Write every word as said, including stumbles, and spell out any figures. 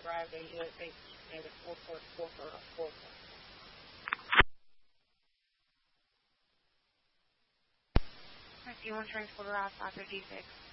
drive, they do it, they made it four four four four four. Do you want transporter off after D six?